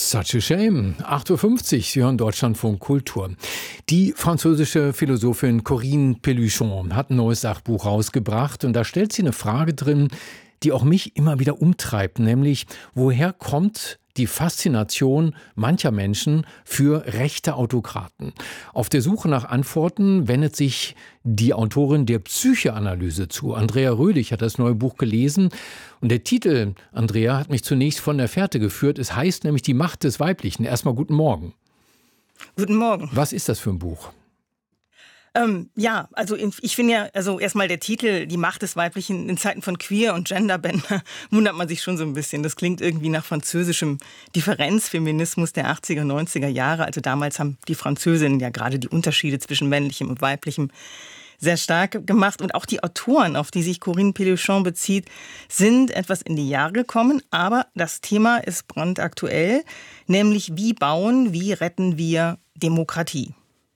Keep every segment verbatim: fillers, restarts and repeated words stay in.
Such a shame. acht Uhr fünfzig, Sie hören Deutschlandfunk Kultur. Die französische Philosophin Corinne Pelluchon hat ein neues Sachbuch rausgebracht und da stellt sie eine Frage drin, die auch mich immer wieder umtreibt, nämlich woher kommt die Faszination mancher Menschen für rechte Autokraten? Auf der Suche nach Antworten wendet sich die Autorin der Psychoanalyse zu. Andrea Rödig hat das neue Buch gelesen und der Titel, Andrea, hat mich zunächst von der Fährte geführt. Es heißt nämlich Die Macht des Weiblichen. Erstmal guten Morgen. Guten Morgen. Was ist das für ein Buch? Ähm, ja, also ich finde ja, also erstmal der Titel, Die Macht des Weiblichen in Zeiten von Queer- und Genderbänder, wundert man sich schon so ein bisschen. Das klingt irgendwie nach französischem Differenzfeminismus der achtziger, neunziger Jahre. Also damals haben die Französinnen ja gerade die Unterschiede zwischen männlichem und weiblichem sehr stark gemacht. Und auch die Autoren, auf die sich Corinne Pelluchon bezieht, sind etwas in die Jahre gekommen. Aber das Thema ist brandaktuell, nämlich wie bauen, wie retten wir Demokratie?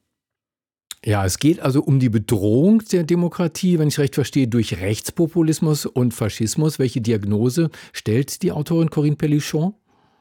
Ja, es geht also um die Bedrohung der Demokratie, wenn ich recht verstehe, durch Rechtspopulismus und Faschismus. Welche Diagnose stellt die Autorin Corinne Pelluchon?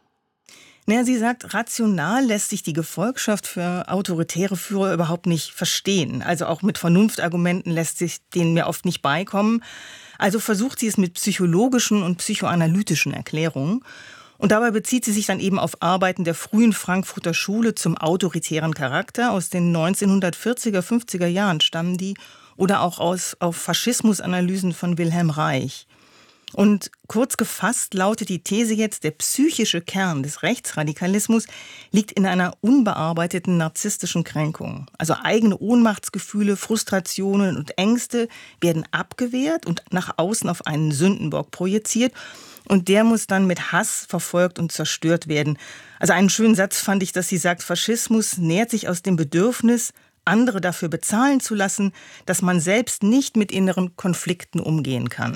Naja, sie sagt, rational lässt sich die Gefolgschaft für autoritäre Führer überhaupt nicht verstehen. Also auch mit Vernunftargumenten lässt sich denen mir oft nicht beikommen. Also versucht sie es mit psychologischen und psychoanalytischen Erklärungen. Und dabei bezieht sie sich dann eben auf Arbeiten der frühen Frankfurter Schule zum autoritären Charakter. Aus den neunzehnhundertvierziger, fünfziger Jahren stammen die. Oder auch aus, auf Faschismusanalysen von Wilhelm Reich. Und kurz gefasst lautet die These jetzt, der psychische Kern des Rechtsradikalismus liegt in einer unbearbeiteten narzisstischen Kränkung. Also eigene Ohnmachtsgefühle, Frustrationen und Ängste werden abgewehrt und nach außen auf einen Sündenbock projiziert. Und der muss dann mit Hass verfolgt und zerstört werden. Also einen schönen Satz fand ich, dass sie sagt, Faschismus nährt sich aus dem Bedürfnis, andere dafür bezahlen zu lassen, dass man selbst nicht mit inneren Konflikten umgehen kann.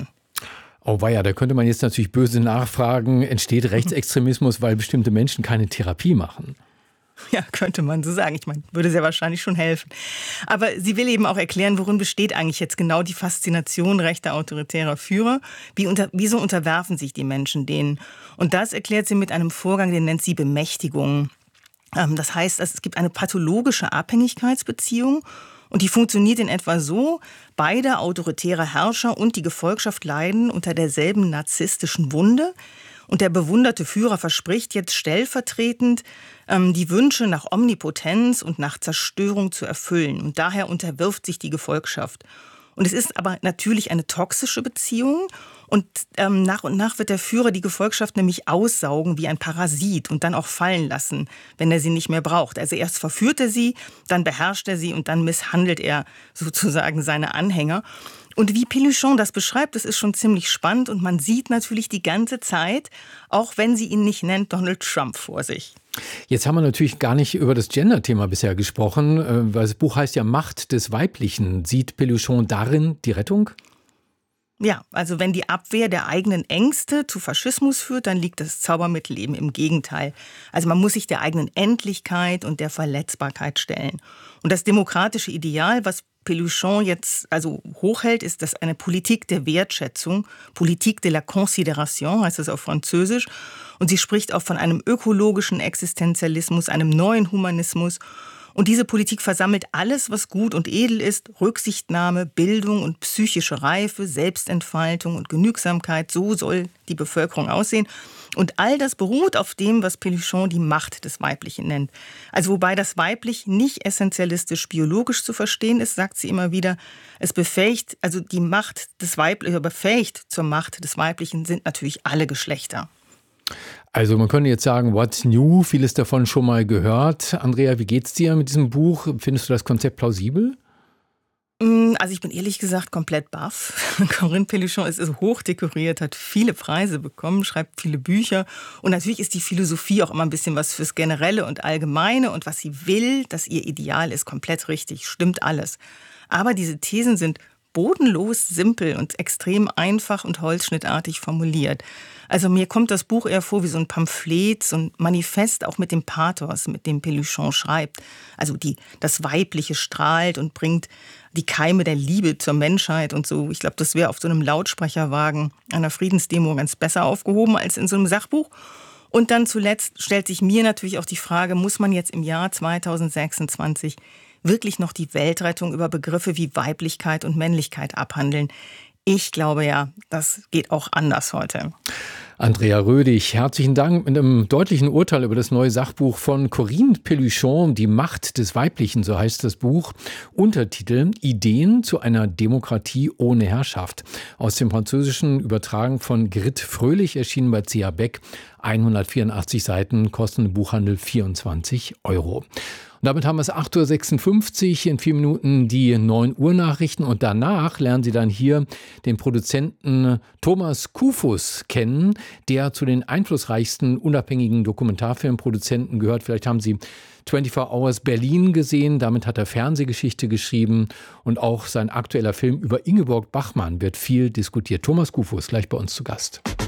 Oh weia, da könnte man jetzt natürlich böse nachfragen, entsteht Rechtsextremismus, weil bestimmte Menschen keine Therapie machen? Ja, könnte man so sagen. Ich meine, würde sehr wahrscheinlich schon helfen. Aber sie will eben auch erklären, worin besteht eigentlich jetzt genau die Faszination rechter autoritärer Führer. Wie unter, wieso unterwerfen sich die Menschen denen? Und das erklärt sie mit einem Vorgang, den nennt sie Bemächtigung. Das heißt, es gibt eine pathologische Abhängigkeitsbeziehung. Und die funktioniert in etwa so: Beide autoritäre Herrscher und die Gefolgschaft leiden unter derselben narzisstischen Wunde. Und der bewunderte Führer verspricht jetzt stellvertretend, ähm, die Wünsche nach Omnipotenz und nach Zerstörung zu erfüllen. Und daher unterwirft sich die Gefolgschaft. Und es ist aber natürlich eine toxische Beziehung. Und ähm, nach und nach wird der Führer die Gefolgschaft nämlich aussaugen wie ein Parasit und dann auch fallen lassen, wenn er sie nicht mehr braucht. Also erst verführt er sie, dann beherrscht er sie und dann misshandelt er sozusagen seine Anhänger. Und wie Pelluchon das beschreibt, das ist schon ziemlich spannend. Und man sieht natürlich die ganze Zeit, auch wenn sie ihn nicht nennt, Donald Trump vor sich. Jetzt haben wir natürlich gar nicht über das Gender-Thema bisher gesprochen, weil das Buch heißt ja Macht des Weiblichen. Sieht Pelluchon darin die Rettung? Ja, also wenn die Abwehr der eigenen Ängste zu Faschismus führt, dann liegt das Zaubermittel eben im Gegenteil. Also man muss sich der eigenen Endlichkeit und der Verletzbarkeit stellen. Und das demokratische Ideal, was Pelluchon jetzt also hochhält, ist das eine Politik der Wertschätzung, Politique de la Considération heißt es auf Französisch. Und sie spricht auch von einem ökologischen Existenzialismus, einem neuen Humanismus. Und diese Politik versammelt alles, was gut und edel ist: Rücksichtnahme, Bildung und psychische Reife, Selbstentfaltung und Genügsamkeit. So soll die Bevölkerung aussehen. Und all das beruht auf dem, was Pelluchon die Macht des Weiblichen nennt. Also wobei das Weiblich nicht essentialistisch biologisch zu verstehen ist, sagt sie immer wieder. Es befähigt, also die Macht des Weiblichen, befähigt zur Macht des Weiblichen sind natürlich alle Geschlechter. Also man könnte jetzt sagen, what's new? Vieles davon schon mal gehört. Andrea, wie geht's dir mit diesem Buch? Findest du das Konzept plausibel? Also ich bin ehrlich gesagt komplett baff. Corinne Pelluchon ist hoch dekoriert, hat viele Preise bekommen, schreibt viele Bücher. Und natürlich ist die Philosophie auch immer ein bisschen was fürs Generelle und Allgemeine. Und was sie will, dass ihr Ideal ist, komplett richtig, stimmt alles. Aber diese Thesen sind bodenlos simpel und extrem einfach und holzschnittartig formuliert. Also mir kommt das Buch eher vor wie so ein Pamphlet, so ein Manifest, auch mit dem Pathos, mit dem Pelluchon schreibt. Also die, das Weibliche strahlt und bringt die Keime der Liebe zur Menschheit und so. Ich glaube, das wäre auf so einem Lautsprecherwagen einer Friedensdemo ganz besser aufgehoben als in so einem Sachbuch. Und dann zuletzt stellt sich mir natürlich auch die Frage, muss man jetzt im Jahr zweitausendsechsundzwanzig wirklich noch die Weltrettung über Begriffe wie Weiblichkeit und Männlichkeit abhandeln? Ich glaube ja, das geht auch anders heute. Andrea Rödig, herzlichen Dank mit einem deutlichen Urteil über das neue Sachbuch von Corinne Pelluchon, Die Macht des Weiblichen, so heißt das Buch. Untertitel: Ideen zu einer Demokratie ohne Herrschaft. Aus dem Französischen übertragen von Grit Fröhlich, erschienen bei C A Beck. hundertvierundachtzig Seiten, kosten im Buchhandel vierundzwanzig Euro. Und damit haben wir es acht Uhr sechsundfünfzig, in vier Minuten die neun Uhr Nachrichten und danach lernen Sie dann hier den Produzenten Thomas Kufus kennen, der zu den einflussreichsten unabhängigen Dokumentarfilmproduzenten gehört. Vielleicht haben Sie vierundzwanzig Hours Berlin gesehen, damit hat er Fernsehgeschichte geschrieben und auch sein aktueller Film über Ingeborg Bachmann wird viel diskutiert. Thomas Kufus gleich bei uns zu Gast.